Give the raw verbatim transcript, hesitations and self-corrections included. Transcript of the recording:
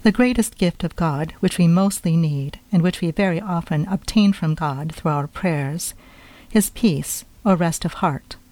The greatest gift of God, which we mostly need, and which we very often obtain from God through our prayers, is peace, or rest of heart.